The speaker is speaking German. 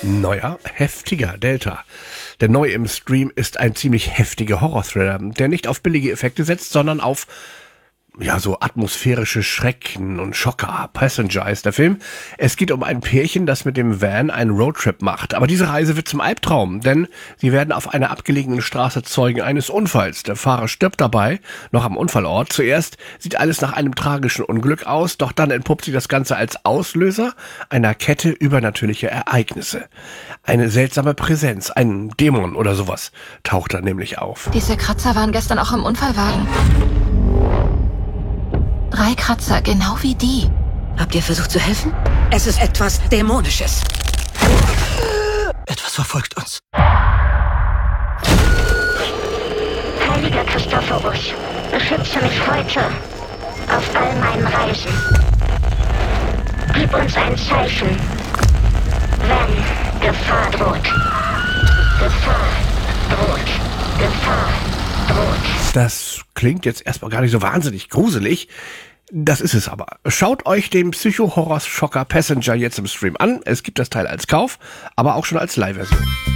Neuer, heftiger Delta. Der neu im Stream ist ein ziemlich heftiger Horror-Thriller, der nicht auf billige Effekte setzt, sondern auf so atmosphärische Schrecken und Schocker. Passenger heißt der Film. Es geht um ein Pärchen, das mit dem Van einen Roadtrip macht. Aber diese Reise wird zum Albtraum, denn sie werden auf einer abgelegenen Straße Zeugen eines Unfalls. Der Fahrer stirbt dabei, noch am Unfallort. Zuerst sieht alles nach einem tragischen Unglück aus, doch dann entpuppt sich das Ganze als Auslöser einer Kette übernatürlicher Ereignisse. Eine seltsame Präsenz, ein Dämon oder sowas, taucht da nämlich auf. Diese Kratzer waren gestern auch im Unfallwagen. 3 Kratzer, genau wie die. Habt ihr versucht zu helfen? Es ist etwas Dämonisches. Etwas verfolgt uns. Heiliger Christophorus, beschütze mich heute auf all meinen Reisen. Gib uns ein Zeichen, wenn Gefahr droht. Gefahr droht. Gefahr droht. Das klingt jetzt erstmal gar nicht so wahnsinnig gruselig. Das ist es aber. Schaut euch den Psycho-Horror-Schocker Passenger jetzt im Stream an. Es gibt das Teil als Kauf, aber auch schon als Leihversion.